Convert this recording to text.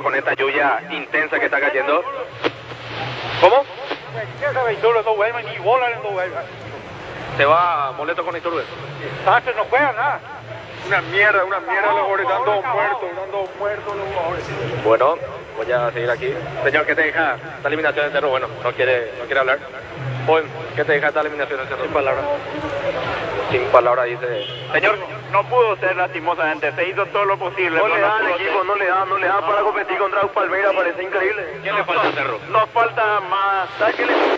con esta lluvia intensa que está cayendo. ¿Cómo? Se va boleto con Iturbe. No juega nada. Una mierda los jugadores, dando muertos los jugadores. Bueno, voy a seguir aquí. Señor, ¿qué te deja esta eliminación de Cerro? Bueno, no quiere hablar. Joven, ¿qué te deja esta eliminación de Cerro? Sin palabras. Sin palabras, dice. Señor, no pudo ser lastimosamente, se hizo todo lo posible. No le da al equipo, no le da para competir contra un Palmeiras, parece increíble. ¿Quién le falta a Cerro? Nos falta más. ¿Sabes qué le